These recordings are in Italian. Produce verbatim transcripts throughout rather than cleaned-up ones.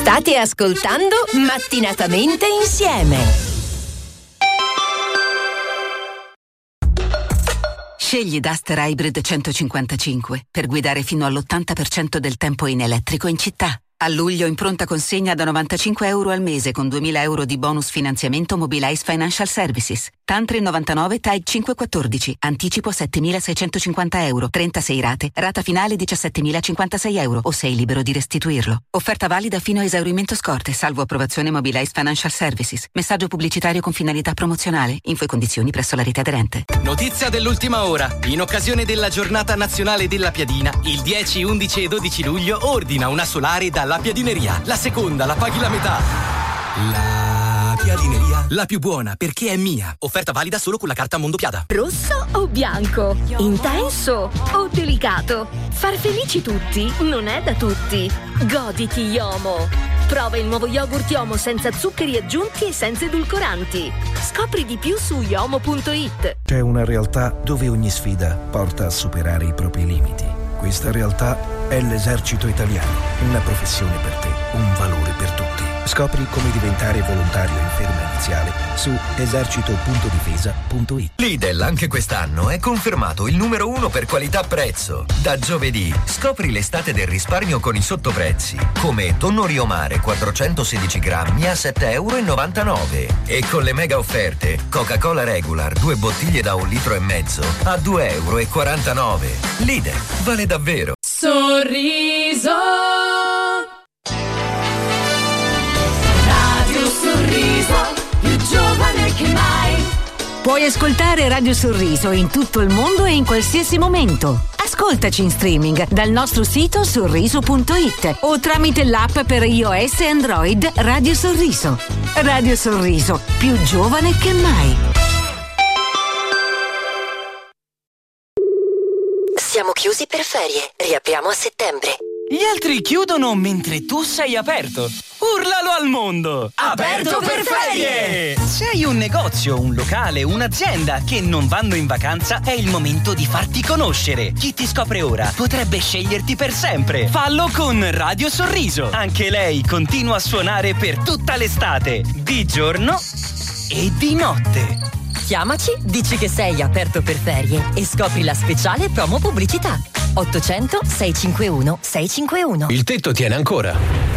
State ascoltando Mattinatamente Insieme. Scegli Duster Hybrid centocinquantacinque per guidare fino all'ottanta per cento del tempo in elettrico in città. A luglio in pronta consegna da novantacinque euro al mese con duemila euro di bonus finanziamento Mobilize Financial Services. Tantri novantanove T A I cinquecentoquattordici. Anticipo settemilaseicentocinquanta euro. trentasei rate. Rata finale diciassettemilacinquantasei euro o sei libero di restituirlo. Offerta valida fino a esaurimento scorte, salvo approvazione Mobilize Financial Services. Messaggio pubblicitario con finalità promozionale. Info e condizioni presso la rete aderente. Notizia dell'ultima ora. In occasione della Giornata Nazionale della Piadina, il dieci, undici e dodici luglio ordina una solare dalla Piadineria. La seconda la paghi la metà. La Piadineria, la più buona perché è mia. Offerta valida solo con la carta Mondopiada. Rosso o bianco? Intenso o delicato? Far felici tutti non è da tutti. Goditi Yomo. Prova il nuovo yogurt Yomo senza zuccheri aggiunti e senza edulcoranti. Scopri di più su yomo punto it. C'è una realtà dove ogni sfida porta a superare i propri limiti. Questa realtà è l'Esercito Italiano, una professione per te, un valore per tutti. Scopri come diventare volontario in ferma iniziale su esercito punto difesa punto it. Lidl anche quest'anno è confermato il numero uno per qualità-prezzo. Da giovedì scopri l'estate del risparmio con i sottoprezzi, come tonno Rio Mare quattrocentosedici grammi a sette e novantanove euro. E con le mega offerte Coca-Cola Regular, due bottiglie da un litro e mezzo a due e quarantanove euro. Lidl, vale davvero. Sorriso. Radio Sorriso, più giovane che mai. Puoi ascoltare Radio Sorriso in tutto il mondo e in qualsiasi momento. Ascoltaci in streaming dal nostro sito sorriso punto it o tramite l'app per iOS e Android Radio Sorriso. Radio Sorriso, più giovane che mai. Siamo chiusi per ferie. Riapriamo a settembre. Gli altri chiudono mentre tu sei aperto. Urlalo al mondo! Aperto per ferie! Se hai un negozio, un locale, un'azienda che non vanno in vacanza, è il momento di farti conoscere. Chi ti scopre ora potrebbe sceglierti per sempre. Fallo con Radio Sorriso. Anche lei continua a suonare per tutta l'estate, di giorno e di notte. Chiamaci, dici che sei aperto per ferie e scopri la speciale promo pubblicità. ottocento sei cinque uno sei cinque uno. Il tetto tiene ancora.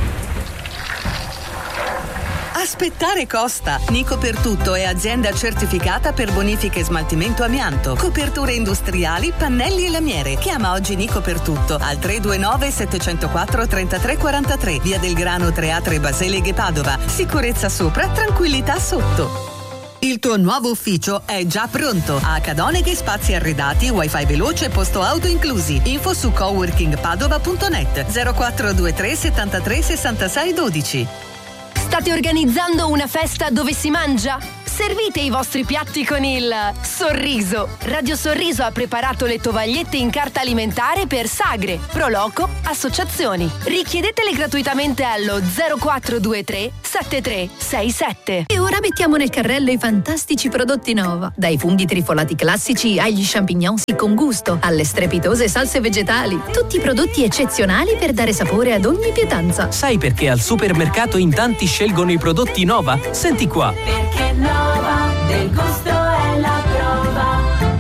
Aspettare costa. Nico per Tutto è azienda certificata per bonifiche e smaltimento amianto, coperture industriali, pannelli e lamiere. Chiama oggi Nico per Tutto al tre due nove sette zero quattro tre tre quattro tre, via del Grano tre A tre Baseleghe Padova. Sicurezza sopra, tranquillità sotto. Il tuo nuovo ufficio è già pronto. A Cadoneghe spazi arredati, wifi veloce, posto auto inclusi. Info su coworking padova punto net zero quattro due tre settantatré sessantasei dodici. State organizzando una festa dove si mangia? Servite i vostri piatti con il sorriso. Radio Sorriso ha preparato le tovagliette in carta alimentare per sagre, proloco, associazioni. Richiedetele gratuitamente allo zero quattro due tre sette tre sei sette. E ora mettiamo nel carrello i fantastici prodotti Nova. Dai funghi trifolati classici agli champignon con gusto, alle strepitose salse vegetali. Tutti prodotti eccezionali per dare sapore ad ogni pietanza. Sai perché al supermercato in tanti scelgono i prodotti Nova? Senti qua. Perché Nova del gusto è la prova.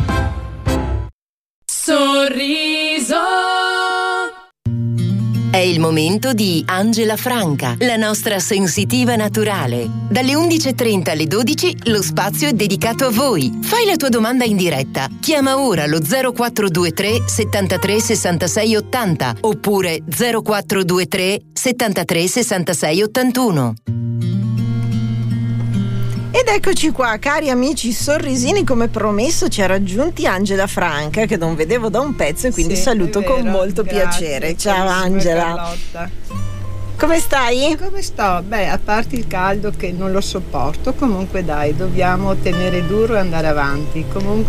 Sorriso. È il momento di Angela Franca, la nostra sensitiva naturale. Dalle undici e trenta alle dodici lo spazio è dedicato a voi. Fai la tua domanda in diretta. Chiama ora lo zero quattro due tre settantatré sessantasei ottanta oppure zero quattro due tre settantatré sessantasei ottantuno. Ed eccoci qua, cari amici sorrisini, come promesso ci ha raggiunti Angela Franca, che non vedevo da un pezzo e quindi sì, saluto vero, con molto grazie, piacere. Ciao Angela. Come stai? Come sto? Beh, a parte il caldo che non lo sopporto, comunque dai, dobbiamo tenere duro e andare avanti. Comunque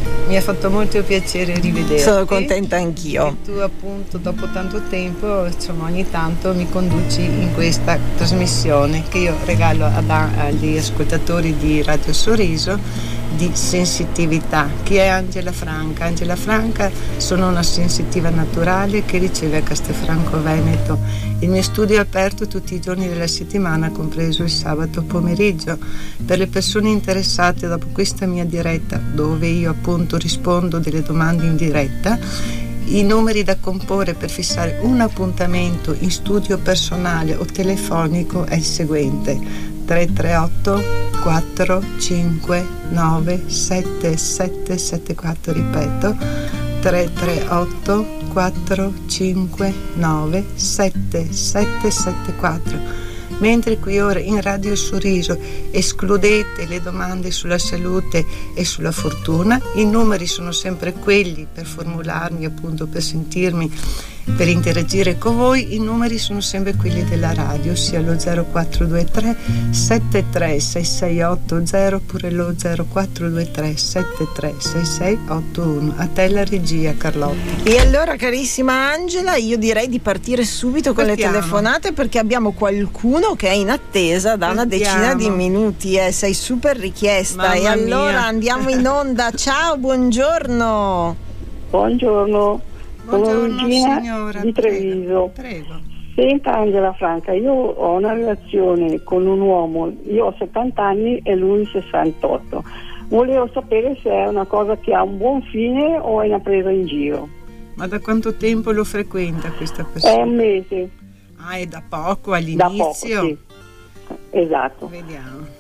Mi ha fatto molto piacere rivederti. Sono contenta anch'io. E tu appunto dopo tanto tempo, insomma, ogni tanto mi conduci in questa trasmissione che io regalo ad, agli ascoltatori di Radio Sorriso, di sensitività. Chi è Angela Franca? Angela Franca sono una sensitiva naturale che riceve a Castelfranco Veneto. Il mio studio è aperto tutti i giorni della settimana, compreso il sabato pomeriggio. Per le persone interessate dopo questa mia diretta, dove io appunto rispondo delle domande in diretta, i numeri da comporre per fissare un appuntamento in studio personale o telefonico è il seguente: tre tre otto quattro cinque nove sette sette sette quattro, ripeto tre tre otto quattro cinque nove sette sette sette quattro. Mentre qui ora in Radio Sorriso escludete le domande sulla salute e sulla fortuna, i numeri sono sempre quelli per formularmi, appunto per sentirmi, per interagire con voi. I numeri sono sempre quelli della radio, sia lo zero quattro due tre sette tre sei sei otto zero oppure lo zero quattro due tre sette tre sei sei otto uno. A te la regia, Carlotta. E allora, carissima Angela, io direi di partire subito con Partiamo. le telefonate, perché abbiamo qualcuno che è in attesa da una Partiamo. decina di minuti, eh. Sei super richiesta. Mamma e allora mia. andiamo in onda. Ciao, buongiorno. Buongiorno. Sono Buongiorno Regina signora, di Treviso. prego, prego. Senta Angela Franca, io ho una relazione con un uomo, io ho settanta anni e lui sessantotto. Volevo sapere se è una cosa che ha un buon fine o è una presa in giro. Ma da quanto tempo lo frequenta questa persona? È un mese. Ah, è da poco, all'inizio? Da poco, sì. Esatto. Vediamo.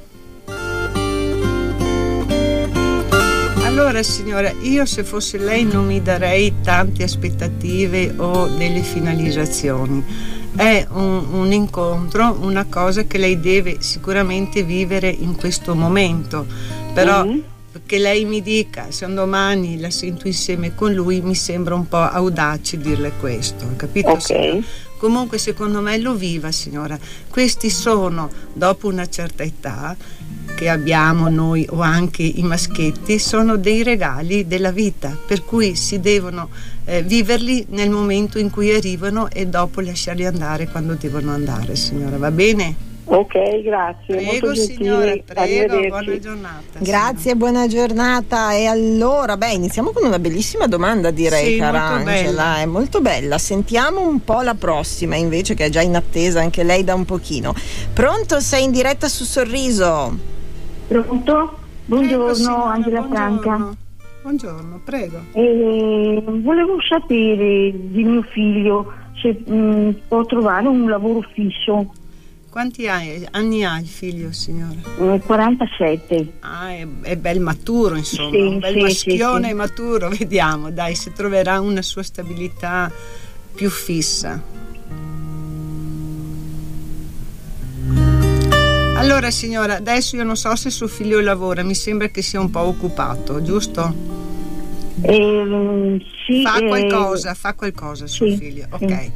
Allora signora, io se fosse lei non mi darei tante aspettative o delle finalizzazioni. È un, un incontro, una cosa che lei deve sicuramente vivere in questo momento, però mm-hmm. che lei mi dica se un domani la sento insieme con lui mi sembra un po' audace dirle questo, capito? Ok. Signora? Comunque secondo me lo viva, signora. Questi sono, dopo una certa età che abbiamo noi o anche i maschietti, sono dei regali della vita, per cui si devono eh, viverli nel momento in cui arrivano e dopo lasciarli andare quando devono andare, signora, va bene? Ok, grazie. Prego molto signora, gentile. prego, buona giornata. Grazie, signora. buona giornata. E allora, beh, iniziamo con una bellissima domanda, direi, Sì, cara molto Angela. bella. È molto bella. Sentiamo un po' la prossima, invece, che è già in attesa anche lei da un pochino. Pronto? Sei in diretta su Sorriso? Pronto? Buongiorno, Prego, signora, Angela buongiorno. Franca. Buongiorno, prego. Eh, volevo sapere di mio figlio se mh, può trovare un lavoro fisso. Quanti hai- anni ha il figlio, signora? Eh, quarantasette. Ah, è, è bel maturo, insomma, Sì, un bel sì, maschione sì, sì. maturo, vediamo, dai, se troverà una sua stabilità più fissa. Allora signora, adesso io non so se suo figlio lavora, mi sembra che sia un po' occupato, giusto? Eh, sì, Fa eh, qualcosa, fa qualcosa suo sì, figlio, sì. ok.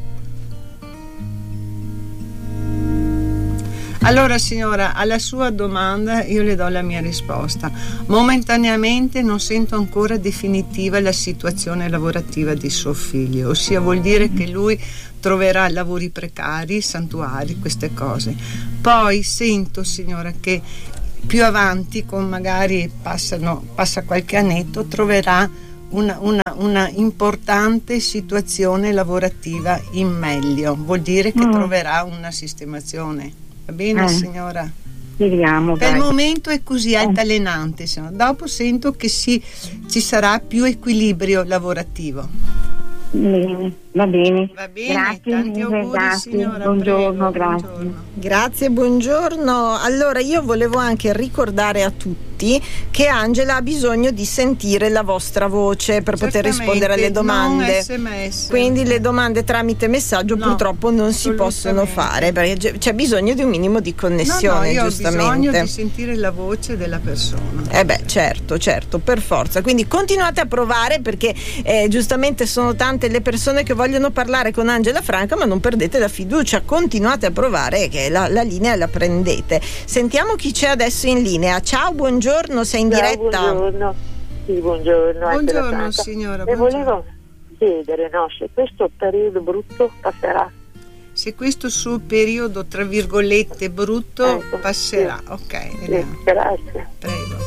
Allora signora, alla sua domanda io le do la mia risposta. Momentaneamente non sento ancora definitiva la situazione lavorativa di suo figlio, ossia vuol dire che lui troverà lavori precari, santuari, queste cose. Poi sento, signora, che più avanti, con magari passano, passa qualche annetto, troverà una, una, una importante situazione lavorativa in meglio, vuol dire che Mm. troverà una sistemazione. Va bene, Eh. signora? Speriamo, Per dai. il momento è così altalenante, signora. Dopo sento che si, ci sarà più equilibrio lavorativo. Bene, va bene. Va bene, Grazie, tanti auguri, grazie. signora, Buongiorno, prego, grazie. buongiorno. Grazie, buongiorno. Allora, io volevo anche ricordare a tutti che Angela ha bisogno di sentire la vostra voce per poter Certamente, rispondere alle domande. non sms. Quindi le domande tramite messaggio No, purtroppo non si possono fare, perché c'è- c'è bisogno di un minimo di connessione, no, no, io giustamente. ho bisogno di sentire la voce della persona. Eh beh, certo, certo, per forza. Quindi continuate a provare, perché eh, giustamente sono tante le persone che vogliono parlare con Angela Franca, ma non perdete la fiducia, continuate a provare che la, la linea la prendete. Sentiamo chi c'è adesso in linea. Ciao, buongiorno, sei in Ciao, diretta? buongiorno. Sì, buongiorno. Buongiorno signora. E Buongiorno. volevo chiedere, no, se questo periodo brutto passerà. Se questo suo periodo, tra virgolette, brutto Ecco, passerà. sì. Ok, vediamo. Sì, grazie. Prego.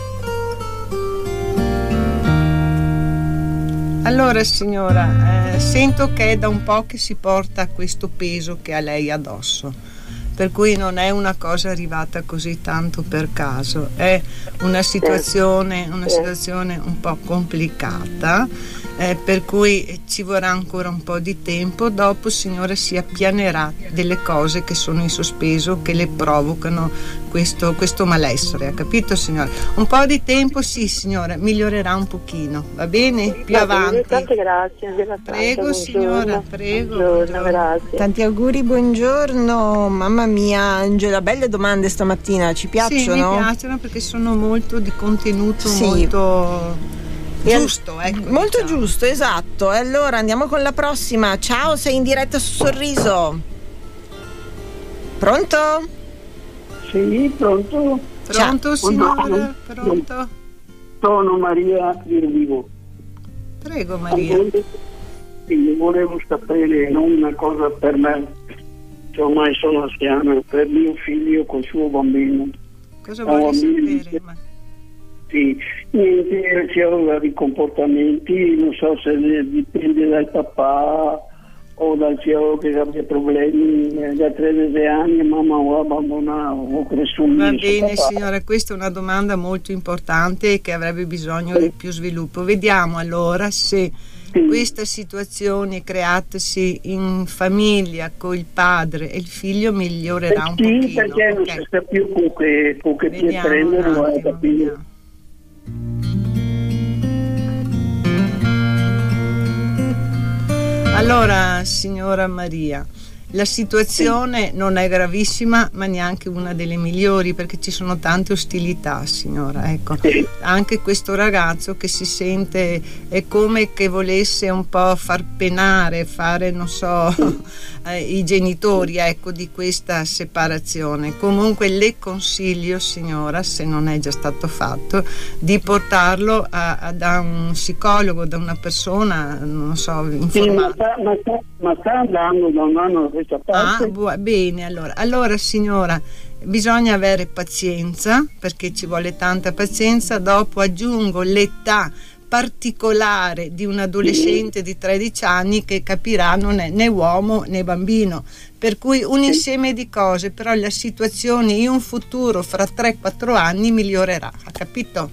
Allora signora, eh, sento che è da un po' che si porta questo peso che ha lei addosso, per cui non è una cosa arrivata così tanto per caso, è una situazione, una situazione un po' complicata, eh, per cui ci vorrà ancora un po' di tempo. Dopo signora si appianerà delle cose che sono in sospeso, che le provocano questo, questo malessere, ha capito signora? Un po' di tempo sì signora, migliorerà un pochino, va bene? Più Va avanti. bene, tante grazie. Angela Franca, Prego buongiorno. signora, prego. Buongiorno, buongiorno. grazie. Tanti auguri, buongiorno. Mamma mia, Angela, belle domande stamattina, ci piacciono? Sì, mi piacciono perché sono molto di contenuto, Sì. molto giusto, ecco. Molto diciamo. giusto, esatto. E allora andiamo con la prossima. Ciao, sei in diretta su Sorriso. Pronto? Sì, pronto? Pronto signora? Pronto? Sono Maria Vivo. Prego Maria. Sì, volevo sapere non una cosa per me, che ormai sono anziana, per mio figlio col suo bambino. Cosa Un vuole bambino- sapere? Ma- Sì, niente, si ha di comportamenti, non so se dipende dal papà o dal figlio che abbia problemi. Da tredici anni mamma ho abbandonato, ho cresciuto. Va bene signora, questa è una domanda molto importante e che avrebbe bisogno di più sviluppo. Vediamo allora se questa situazione creatasi in famiglia con il padre e il figlio migliorerà un Sì, pochino. perché non ok? si sa più con che, con che piede Vediamo un prenderlo, attimo, eh, capito? Allora, signora Maria, la situazione non è gravissima, ma neanche una delle migliori, perché ci sono tante ostilità, signora. Ecco, anche questo ragazzo che si sente è come che volesse un po' far penare, fare, non so, eh, i genitori, ecco, di questa separazione. Comunque le consiglio, signora, se non è già stato fatto, di portarlo a, a- da un psicologo, da una persona, non so, Sì, ma informata. sta, ma, sta, ma sta andando da un anno da questa parte. Ah, bu- bene, allora. Allora, signora, bisogna avere pazienza, perché ci vuole tanta pazienza. Dopo aggiungo l'età particolare di un adolescente di tredici anni che capirà non è né uomo né bambino, per cui un insieme di cose, però la situazione in un futuro fra tre quattro anni migliorerà, ha capito?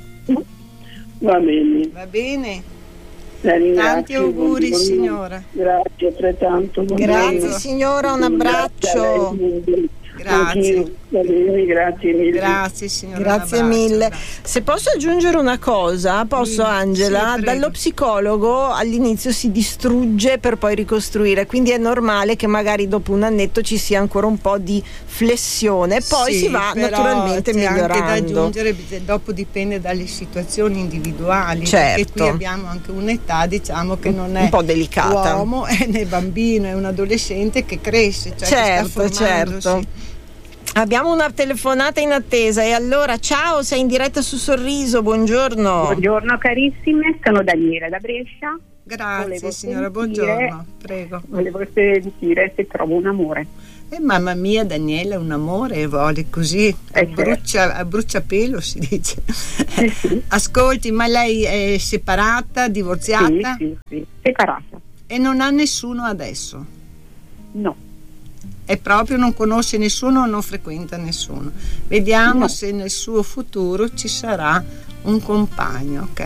Va bene. Va bene? La ringrazio, Tanti auguri, buongiorno. signora. Grazie altrettanto. Grazie buongiorno. signora, un abbraccio. Grazie. Anch'io. Va bene, grazie mille. Grazie signora. Grazie un abbraccio, mille. grazie. Se posso aggiungere una cosa, posso Sì, Angela? sì, prego. Dallo psicologo all'inizio si distrugge per poi ricostruire, quindi è normale che magari dopo un annetto ci sia ancora un po' di flessione, poi Sì, si va però naturalmente c'è migliorando. anche da aggiungere, dopo dipende dalle situazioni individuali, Certo. perché qui abbiamo anche un'età, diciamo, che non è Un po' delicata. uomo eh, né bambino, è un adolescente che cresce, cioè Certo, che sta formandosi. certo. Abbiamo una telefonata in attesa e allora ciao, sei in diretta su Sorriso, buongiorno. Buongiorno carissime, sono Daniela da Brescia. Grazie Volevo signora, sentire- buongiorno, prego. Volevo sentire se trovo un amore. E mamma mia, Daniela è un amore e vuole così, a, brucia, a bruciapelo si dice. Ascolti, ma lei è separata, divorziata? Sì, sì, sì, separata. E non ha nessuno adesso? No. E proprio non conosce nessuno, non frequenta nessuno. Vediamo No. se nel suo futuro ci sarà un compagno, ok?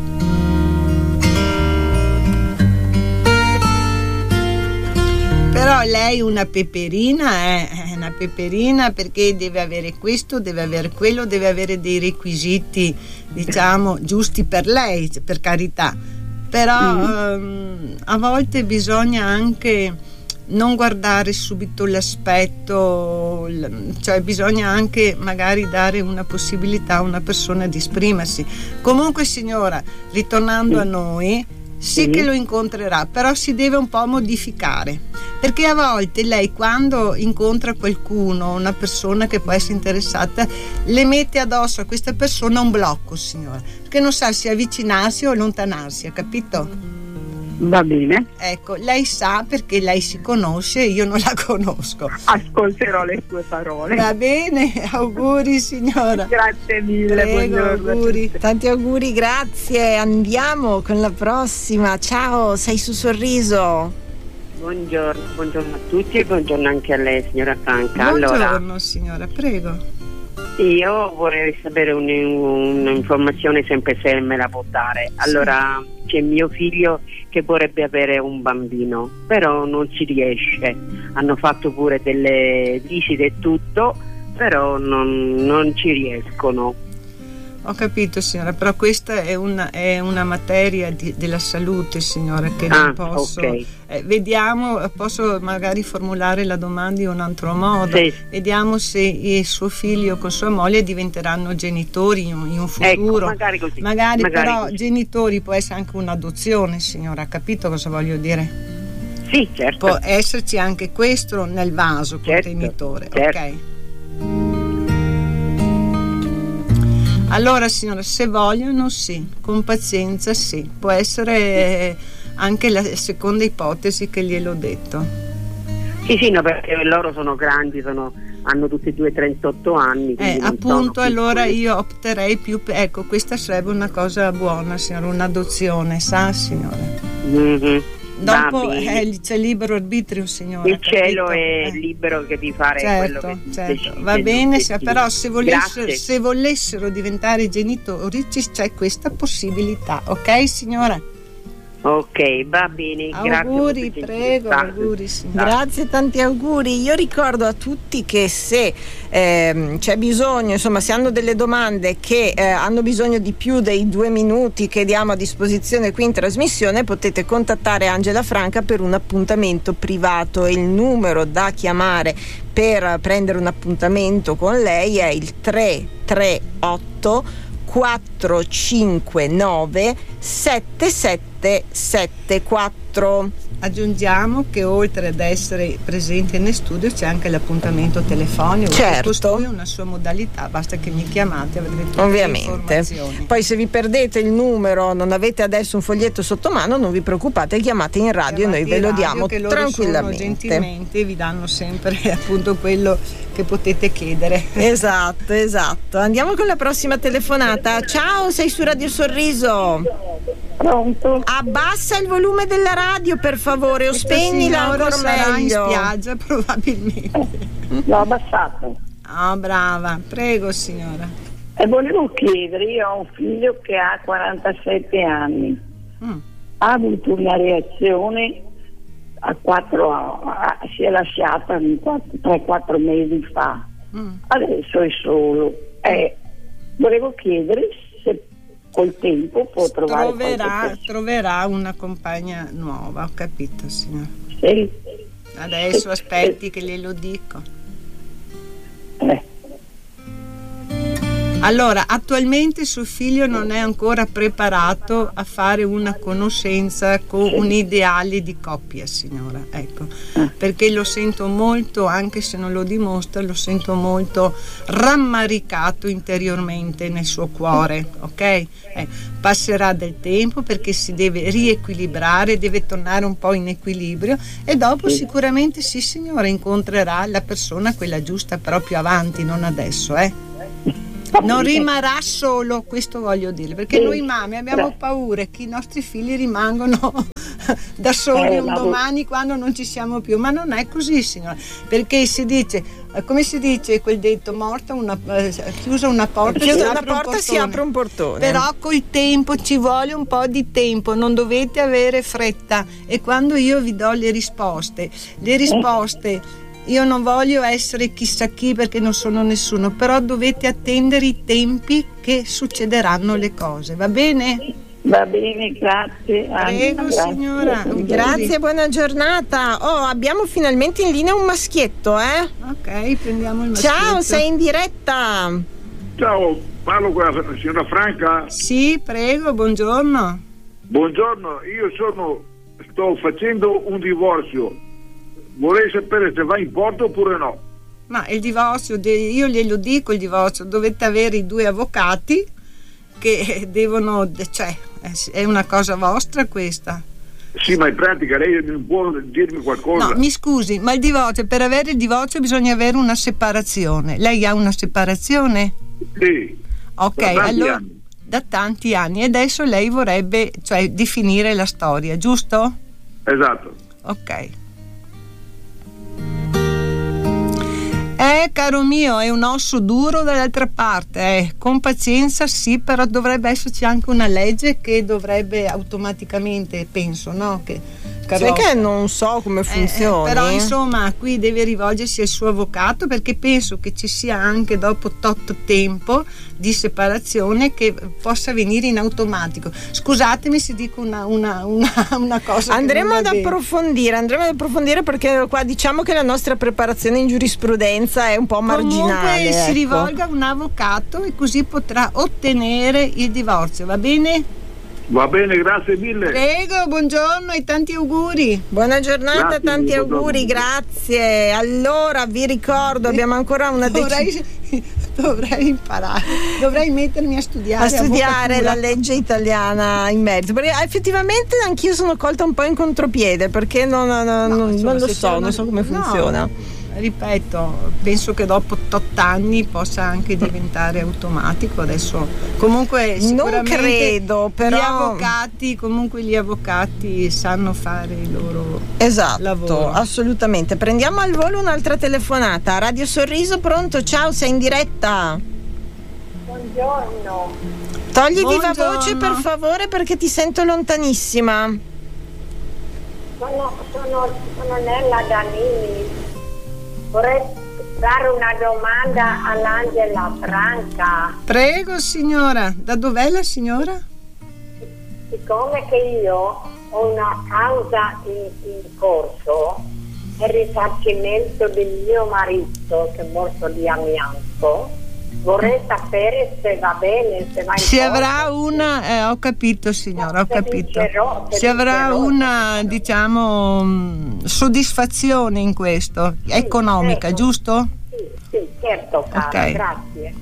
Però lei una peperina è, è una peperina perché deve avere questo, deve avere quello, deve avere dei requisiti, diciamo, giusti per lei, per carità. Però ehm, a volte bisogna anche non guardare subito l'aspetto, l- cioè bisogna anche magari dare una possibilità a una persona di esprimersi. Comunque signora, ritornando a noi, sì, Sì. che lo incontrerà, però si deve un po' modificare, perché a volte lei, quando incontra qualcuno, una persona che può essere interessata, le mette addosso a questa persona un blocco, signora, perché non sa se avvicinarsi o allontanarsi, ha capito? Va bene. Ecco, lei sa, perché lei si conosce, io non la conosco. Ascolterò le sue parole. Va bene, auguri signora. Grazie mille, Prego, buongiorno. auguri. Tanti auguri, grazie. Andiamo con la prossima. Ciao, sei su Sorriso. Buongiorno, buongiorno a tutti e buongiorno anche a lei, signora Franca. Buongiorno Allora, signora, prego. io vorrei sapere un- un'informazione sempre se me la può dare. Allora, c'è mio figlio che vorrebbe avere un bambino, però non ci riesce. Hanno fatto pure delle visite e tutto, però non, non ci riescono. Ho capito signora, però questa è una, è una materia di- della salute, signora, che non Ah, posso. ok. Eh, vediamo, posso magari formulare la domanda in un altro modo. Sì. Vediamo se il suo figlio con sua moglie diventeranno genitori in, in un futuro. Ecco, magari così. Magari, Magari però così. genitori può essere anche un'adozione, signora, ha capito cosa voglio dire? Sì, certo. Può esserci anche questo nel vaso Certo, contenitore, certo. ok? Allora signora, se vogliono sì, con pazienza sì, può essere eh, anche la seconda ipotesi che gliel'ho detto. Sì, sì, no, perché loro sono grandi, sono, hanno tutti e due trentotto anni. Eh, quindi non appunto, sono allora piccoli. io opterei più per, ecco, questa sarebbe una cosa buona, signora, un'adozione, sa signora? Mhm. Va Dopo bene. eh, c'è libero arbitrio, signora. Il cielo capito? è Eh. libero che di fare Certo, quello che certo. decide Va lui, bene, sì, se- sì. però se volessero, Grazie. se volessero diventare genitori ci- c'è questa possibilità, ok signora? Ok, va bene, Auguri, grazie. prego, Sta- auguri signora. Grazie, tanti auguri. Io ricordo a tutti che se ehm, c'è bisogno, insomma, se hanno delle domande che eh, hanno bisogno di più dei due minuti che diamo a disposizione qui in trasmissione, potete contattare Angela Franca per un appuntamento privato. Il numero da chiamare per prendere un appuntamento con lei è il tre tre otto quattro cinque nove sette sette sette quattro. Aggiungiamo che oltre ad essere presente nel studio c'è anche l'appuntamento telefonico. Certo. Costui è una sua modalità, basta che mi chiamate, avrete tutte le Ovviamente. informazioni. Poi se vi perdete il numero, non avete adesso un foglietto sotto mano, non vi preoccupate, chiamate in radio e noi ve lo Radio, diamo che loro tranquillamente. sono gentilmente vi danno sempre appunto quello che potete chiedere. Esatto, esatto. Andiamo con la prossima telefonata. Ciao, sei su Radio Sorriso. Pronto? Abbassa il volume della radio per favore o Questa spegnila signora ancora sarà meglio. in spiaggia probabilmente. L'ho abbassato. Ah, brava, prego signora. E volevo chiedere, io ho un figlio che ha quarantasette anni, Mm. ha avuto una reazione a quattro a- si è lasciata tre quattro mesi fa, Mm. adesso è solo. Eh, volevo chiedere se col tempo può trovare Troverà, qualche troverà una compagna nuova, ho capito signora. Sì. Adesso Sì. aspetti che glielo dico. Eh. Allora, attualmente suo figlio non è ancora preparato a fare una conoscenza con un ideale di coppia, signora, ecco, perché lo sento molto, anche se non lo dimostra, lo sento molto rammaricato interiormente nel suo cuore, ok? Eh, passerà del tempo perché si deve riequilibrare, deve tornare un po' in equilibrio e dopo sicuramente sì, signora, incontrerà la persona, quella giusta, però più avanti, non adesso, eh? Non rimarrà solo, questo voglio dire, perché Sì, noi mamme abbiamo sì. paura che i nostri figli rimangono da soli Eh, un ma- domani quando non ci siamo più, ma non è così signora, perché si dice, eh, come si dice quel detto, morta una, eh, chiusa una porta, si Chiusa una apre un porta, si portone. apre un portone. Però col tempo ci vuole un po' di tempo, non dovete avere fretta e quando io vi do le risposte, le risposte io non voglio essere chissà chi perché non sono nessuno, però dovete attendere i tempi che succederanno le cose, va bene? Va bene, grazie. Prego, Grazie. signora. Grazie, buona giornata. Oh, abbiamo finalmente in linea un maschietto, eh? Ok, prendiamo il maschietto. Ciao, sei in diretta. Ciao, parlo con la signora Franca. Sì, prego, buongiorno. Buongiorno, io sono sto facendo un divorzio, vorrei sapere se va in porto oppure no. Ma il divorzio, io glielo dico, il divorzio dovete avere i due avvocati che devono, cioè è una cosa vostra questa. Sì, ma in pratica lei non può dirmi qualcosa? No, mi scusi, ma il divorzio, per avere il divorzio bisogna avere una separazione. Lei ha una separazione? Sì. Ok, da tanti allora anni. Da tanti anni, e adesso lei vorrebbe, cioè, definire la storia, giusto? Esatto. Ok. Eh, caro mio, è un osso duro dall'altra parte, eh. Con pazienza sì, però dovrebbe esserci anche una legge che dovrebbe automaticamente, penso, no? Che Sai che non so come funziona. Eh, eh, però insomma qui deve rivolgersi al suo avvocato, perché penso che ci sia anche dopo tot tempo di separazione che possa venire in automatico. Scusatemi se dico una, una, una, una cosa. Andremo ad approfondire, andremo ad approfondire perché qua diciamo che la nostra preparazione in giurisprudenza è un po' marginale. Comunque si ecco. rivolga a un avvocato e così potrà ottenere il divorzio, va bene? Va bene, grazie mille. Prego, buongiorno e tanti auguri. Buona giornata, Grazie, tanti buongiorno. auguri, grazie. Allora vi ricordo, abbiamo ancora una dovrei, decina. dovrei imparare, dovrei mettermi a studiare A studiare avvocatura. la legge italiana in merito, perché effettivamente anch'io sono colta un po' in contropiede perché non, non, No, non, insomma, non lo se so, c'è una- non so come no, funziona. Ripeto, penso che dopo otto anni possa anche diventare automatico. Adesso comunque sicuramente Non credo, però gli avvocati, comunque gli avvocati sanno fare il loro Esatto, lavoro. assolutamente. Prendiamo al volo un'altra telefonata. Radio Sorriso, pronto? Ciao, sei in diretta. Buongiorno. Togli viva Buongiorno. voce per favore perché ti sento lontanissima. Sono, sono, sono Nella Danini. Vorrei fare una domanda all'Angela Franca. Prego signora, da dov'è la signora? Siccome che io ho una causa in, in corso, il risarcimento del mio marito che è morto di amianto, vorrei sapere se va bene, se va in Si porto. avrà una, eh, ho capito signora, ho se capito. vincerò, se Si avrà vincerò, una, diciamo, mh, soddisfazione in questo, economica, certo. giusto? Sì, sì, certo, cara, Ok. grazie.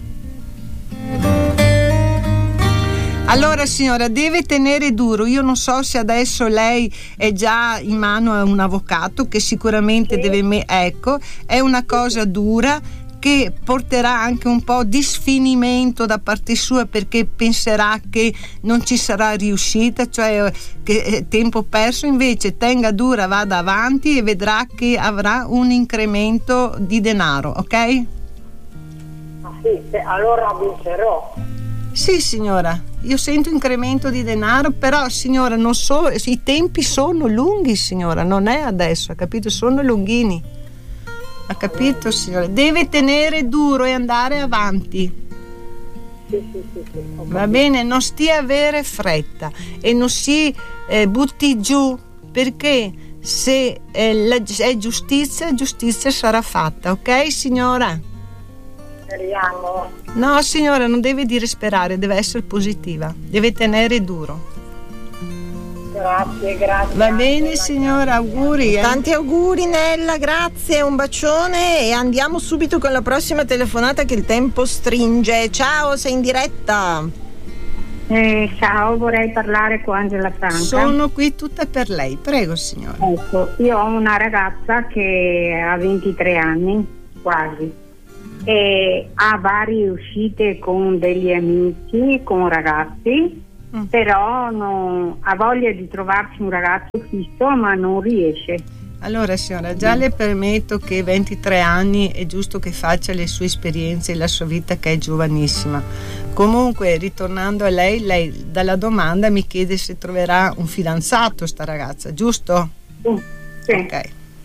Allora signora, deve tenere duro. Io non so se adesso lei è già in mano a un avvocato che sicuramente deve me- ecco, è una cosa dura che porterà anche un po' di sfinimento da parte sua, perché penserà che non ci sarà riuscita, cioè che è tempo perso. Invece tenga dura, vada avanti e vedrà che avrà un incremento di denaro, ok? Ah, sì, se- allora vincerò. Sì signora, io sento incremento di denaro, però signora non so, i tempi sono lunghi signora, non è adesso, ha capito? Sono lunghini, ha capito signora? Deve tenere duro e andare avanti. Sì, sì, sì, sì. ho Va capito. bene, non stia a avere fretta e non si eh, butti giù, perché se eh, la, è giustizia, giustizia sarà fatta, ok signora? Speriamo. No signora, non deve dire sperare, deve essere positiva, deve tenere duro. Grazie, grazie. Va bene signora, auguri. eh. Tanti auguri Nella, grazie, un bacione e andiamo subito con la prossima telefonata che il tempo stringe. Ciao, sei in diretta. Eh, ciao, vorrei parlare con Angela Franca. Sono qui tutta per lei, prego signora. Ecco, io ho una ragazza che ha ventitré anni, quasi, e ha varie uscite con degli amici, con ragazzi, Mm. però non, ha voglia di trovarsi un ragazzo fisso, ma non riesce. Allora signora, già le permetto che ventitré anni è giusto che faccia le sue esperienze e la sua vita, che è giovanissima. Comunque, ritornando a lei, lei dalla domanda mi chiede se troverà un fidanzato sta ragazza, giusto? Sì. Ok.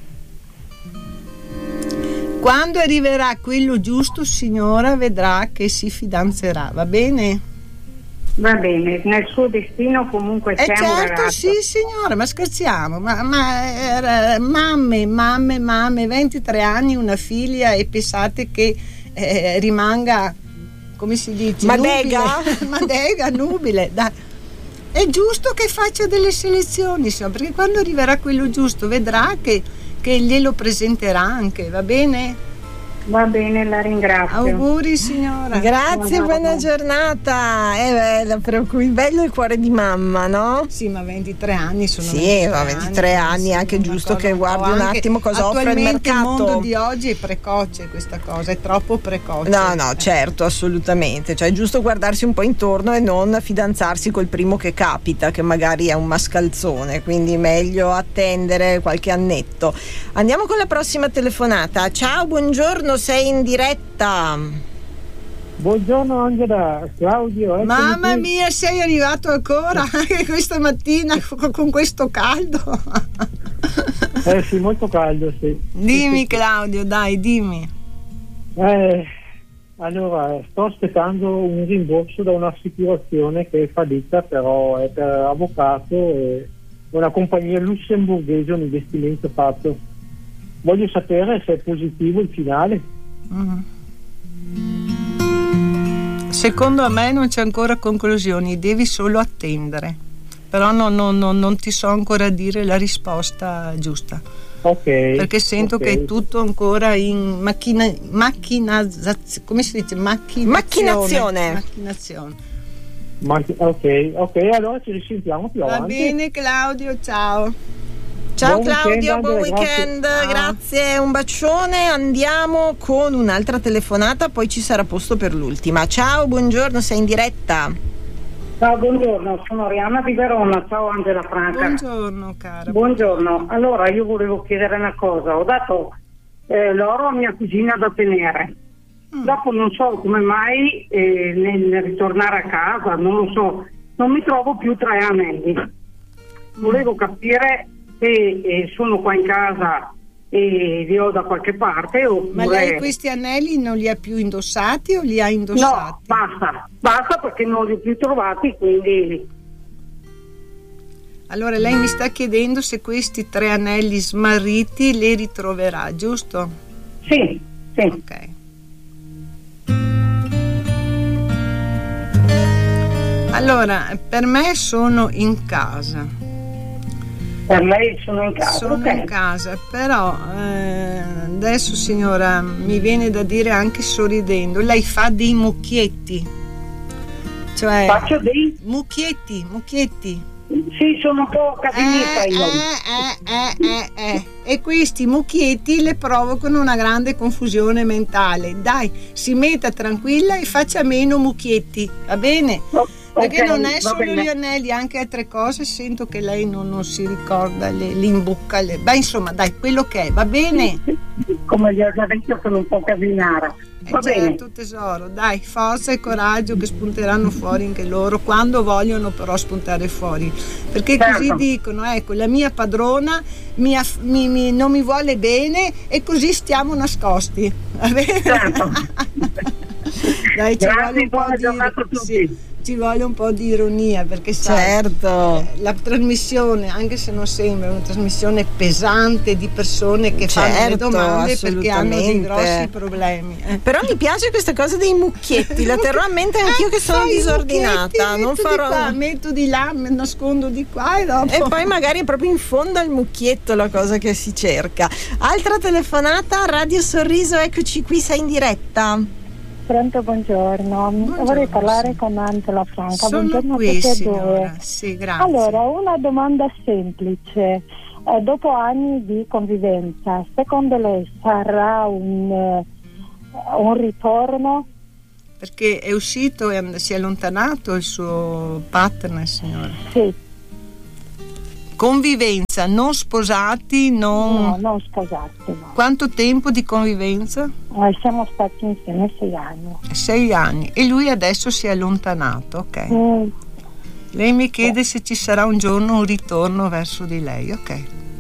Quando arriverà quello giusto, signora, vedrà che si fidanzerà, va bene? Va bene, nel suo destino comunque Eh c'è un certo, ragazzo. sì signora, ma scherziamo, ma, ma eh, mamme, mamme, mamme, ventitré anni, una figlia, e pensate che eh, rimanga, come si dice? Madega? Nubile. Madega, nubile, dai. è giusto che faccia delle selezioni, insomma, perché quando arriverà quello giusto vedrà che, che glielo presenterà anche, va bene? Va bene, la ringrazio. Auguri signora. Grazie, buona giornata. Eh, beh, per cui bello il cuore di mamma, no? Sì, ma ventitré anni sono sì, ventitré ma ventitré anni, anni è anche giusto che guardi un anche, attimo cosa offre il mercato. Il mondo di oggi è precoce questa cosa, è troppo precoce. No, no, certo, assolutamente. Cioè è giusto guardarsi un po' intorno e non fidanzarsi col primo che capita, che magari è un mascalzone, quindi meglio attendere qualche annetto. Andiamo con la prossima telefonata. Ciao, buongiorno. Sei in diretta. Buongiorno Angela, Claudio. Mamma qui. mia, sei arrivato ancora anche questa mattina con, con questo caldo. Eh sì, molto caldo, sì. Dimmi Claudio, dai, dimmi. Eh, allora, sto aspettando un rimborso da un'assicurazione che è fallita, però è per avvocato e una compagnia lussemburghese, un investimento fatto. Voglio sapere se è positivo il finale. Mm. Secondo me non c'è ancora conclusioni, devi solo attendere. Però no, no, no, non ti so ancora dire la risposta giusta. Ok. Perché sento okay. che è tutto ancora in macchina, macchinazione. Come si dice? Macchinazione. Macchinazione. Macchinazione. Ok, ok, allora ci risentiamo più avanti. Va bene Claudio, ciao. Ciao buon Claudio, weekend, buon grazie. weekend, grazie. grazie, un bacione. Andiamo con un'altra telefonata, poi ci sarà posto per l'ultima. Ciao, buongiorno, sei in diretta. Ciao, buongiorno, sono Rihanna di Verona. Ciao Angela Franca. Buongiorno cara. Buongiorno, allora io volevo chiedere una cosa. Ho dato eh, l'oro a mia cugina da tenere. Mm. Dopo non so come mai eh, nel, nel ritornare a casa, non lo so, non mi trovo più tre anelli. Volevo capire se eh, sono qua in casa e li ho da qualche parte oppure... Ma lei questi anelli non li ha più indossati o li ha indossati? No, basta, basta perché non li ho più trovati, quindi... Allora lei mi sta chiedendo se questi tre anelli smarriti li ritroverà, giusto? Sì, sì. Ok. Allora, per me sono in casa. Per lei sono in casa. Sono okay. in casa, però eh, adesso signora mi viene da dire anche sorridendo, lei fa dei mucchietti. Cioè faccio dei mucchietti, mucchietti. Sì, sono un po' casinista eh, io. Eh, eh, eh, eh, eh. E questi mucchietti le provocano una grande confusione mentale. Dai, si metta tranquilla e faccia meno mucchietti, va bene? Oh. Perché okay, non è solo bene. gli anelli, anche altre cose, sento che lei non, non si ricorda, le, le imbucca, le... beh insomma dai, quello che è, va bene? Come gli ho già detto sono un po' casinara, va eh bene. Certo tesoro, dai, forza e coraggio che spunteranno fuori anche loro, quando vogliono però spuntare fuori, perché certo. Così dicono, ecco, la mia padrona mi, mi, mi, non mi vuole bene e così stiamo nascosti, va bene? Certo. Dai, ci grazie, vuole un po' buona di... giornata a tutti. Sì. Ci vuole un po' di ironia perché sai, certo. la trasmissione, anche se non sembra una trasmissione pesante di persone che certo, fanno le domande perché hanno dei grossi problemi. Eh. Però mi piace questa cosa dei mucchietti, la terrò a mente anch'io che sono disordinata. Non farò. Di qua, metto di là, mi nascondo di qua e dopo. E poi magari è proprio in fondo al mucchietto la cosa che si cerca. Altra telefonata, Radio Sorriso, eccoci qui, sei in diretta. Pronto, buongiorno. buongiorno. Vorrei parlare sì. con Angela Franca. Sono buongiorno qui, a tutti e signora. due. Sì, grazie. Allora, una domanda semplice. Eh, dopo anni di convivenza, secondo lei sarà un, uh, un ritorno? Perché è uscito e si è allontanato il suo partner, signora? Sì. Convivenza, non sposati, non... No, non sposati, no. Quanto tempo di convivenza? Eh, siamo stati insieme sei anni. Sei anni. E lui adesso si è allontanato, ok. Mm. Lei mi chiede se ci sarà un giorno un ritorno verso di lei, ok.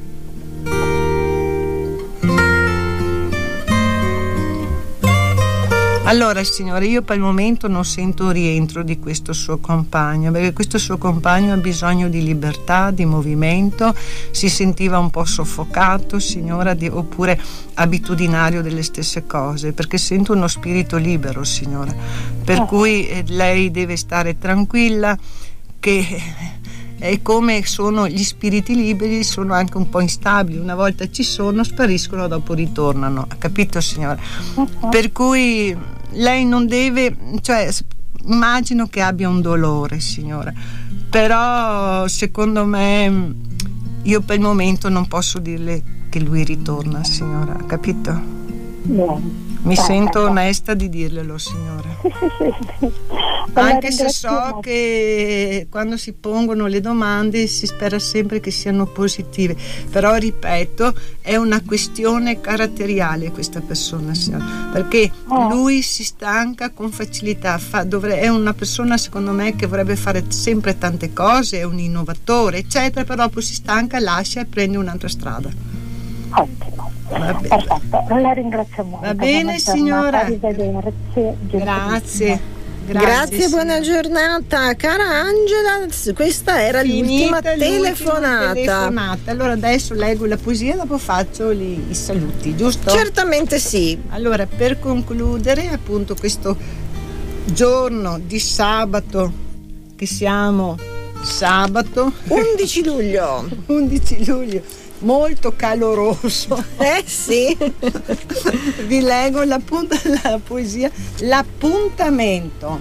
Allora signore, io per il momento non sento un rientro di questo suo compagno, perché questo suo compagno ha bisogno di libertà, di movimento, si sentiva un po' soffocato, signora, di, oppure abitudinario delle stesse cose, perché sento uno spirito libero, signora, per oh. cui eh, lei deve stare tranquilla che è come sono gli spiriti liberi, sono anche un po' instabili, una volta ci sono, spariscono, dopo ritornano, ha capito signora? Uh-huh. Per cui lei non deve, cioè immagino che abbia un dolore signora, però secondo me io per il momento non posso dirle che lui ritorna signora, ha capito? No. Mi eh, sento eh, onesta di dirglielo signora. Sì, sì, sì. Anche se so che quando si pongono le domande si spera sempre che siano positive, però ripeto, è una questione caratteriale questa persona signora, perché oh. lui si stanca con facilità, fa, dovre, è una persona secondo me che vorrebbe fare sempre tante cose, è un innovatore eccetera, però dopo si stanca, lascia e prende un'altra strada. Ottimo, perfetto, la ringrazio molto. Va bene signora, arrivederci. Grazie. Grazie, Grazie buona giornata cara Angela, questa era Finita l'ultima telefonata. telefonata. Allora adesso leggo la poesia, dopo faccio li, i saluti, giusto? Certamente sì. Allora, per concludere appunto questo giorno di sabato, che siamo sabato undici luglio undici luglio, molto caloroso, eh sì. Vi leggo l'appunto, la poesia L'appuntamento.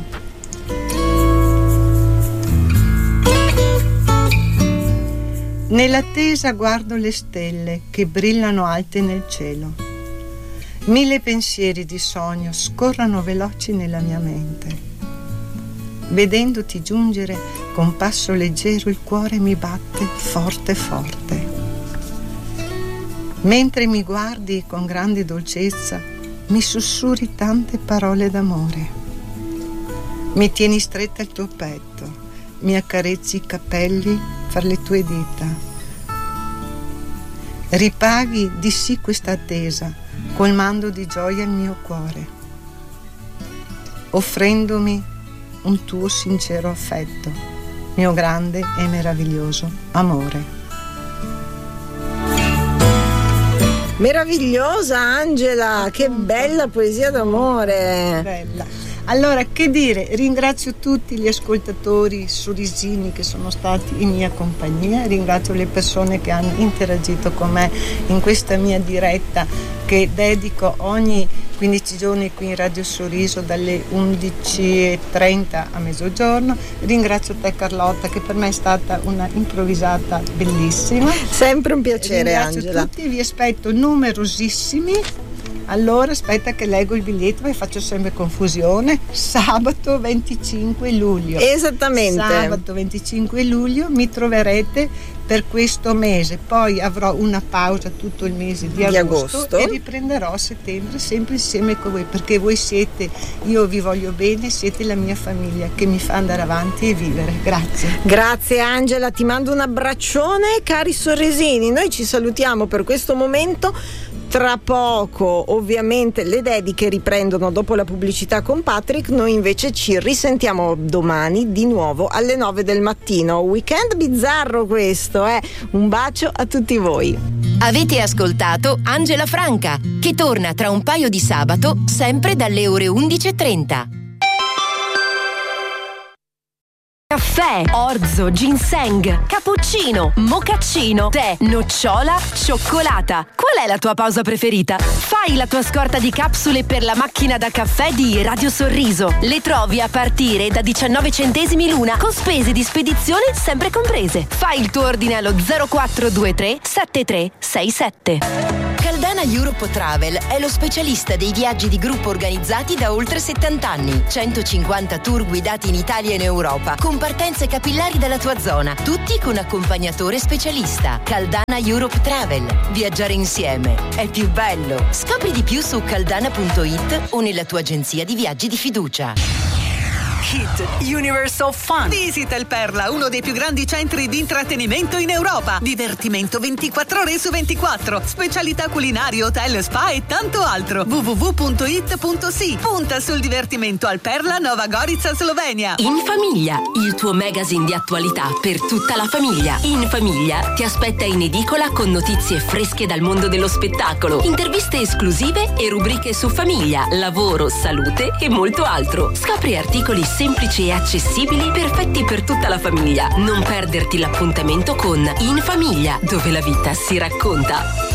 Nell'attesa guardo le stelle che brillano alte nel cielo. Mille pensieri di sogno scorrono veloci nella mia mente. Vedendoti giungere con passo leggero il cuore mi batte forte forte. Mentre mi guardi con grande dolcezza, mi sussurri tante parole d'amore. Mi tieni stretta al tuo petto, mi accarezzi i capelli fra le tue dita. Ripaghi di sì questa attesa, colmando di gioia il mio cuore, offrendomi un tuo sincero affetto, mio grande e meraviglioso amore. Meravigliosa Angela, che bella poesia d'amore. Bella. Allora, che dire, ringrazio tutti gli ascoltatori sorrisini che sono stati in mia compagnia, ringrazio le persone che hanno interagito con me in questa mia diretta che dedico ogni quindici giorni qui in Radio Sorriso dalle undici e trenta a mezzogiorno. Ringrazio te Carlotta, che per me è stata una improvvisata bellissima. Sempre un piacere. Ringrazio Angela. tutti, vi aspetto numerosissimi. Allora aspetta che leggo il biglietto perché faccio sempre confusione. Sabato venticinque luglio. Esattamente. Sabato venticinque luglio mi troverete per questo mese, poi avrò una pausa tutto il mese di, di agosto, agosto e riprenderò a settembre sempre insieme con voi, perché voi siete, io vi voglio bene, siete la mia famiglia che mi fa andare avanti e vivere. Grazie. Grazie Angela, ti mando un abbraccione. Cari sorrisini, noi ci salutiamo per questo momento. Tra poco ovviamente le dediche riprendono dopo la pubblicità con Patrick, noi invece ci risentiamo domani di nuovo alle nove del mattino. Weekend bizzarro questo, eh? Un bacio a tutti voi. Avete ascoltato Angela Franca, che torna tra un paio di sabato sempre dalle ore undici e trenta. Caffè, orzo, ginseng, cappuccino, mocaccino, tè, nocciola, cioccolata. Qual è la tua pausa preferita? Fai la tua scorta di capsule per la macchina da caffè di Radio Sorriso. Le trovi a partire da diciannove centesimi l'una, con spese di spedizione sempre comprese. Fai il tuo ordine allo zero quattro due tre sette tre sei sette. Caldana Europe Travel è lo specialista dei viaggi di gruppo organizzati da oltre settanta anni. centocinquanta tour guidati in Italia e in Europa, con partenze capillari dalla tua zona, tutti con accompagnatore specialista. Caldana Europe Travel. Viaggiare insieme è più bello. Scopri di più su caldana punto it o nella tua agenzia di viaggi di fiducia. Hit Universal Fun. Visita il Perla, uno dei più grandi centri di intrattenimento in Europa. Divertimento ventiquattro ore su ventiquattro, specialità culinarie, hotel, spa e tanto altro. w w w punto it punto s i. Punta sul divertimento al Perla, Nova Gorica, Slovenia. In Famiglia, il tuo magazine di attualità per tutta la famiglia. In Famiglia ti aspetta in edicola con notizie fresche dal mondo dello spettacolo, interviste esclusive e rubriche su famiglia, lavoro, salute e molto altro. Scopri articoli semplici e accessibili, perfetti per tutta la famiglia. Non perderti l'appuntamento con In Famiglia, dove la vita si racconta.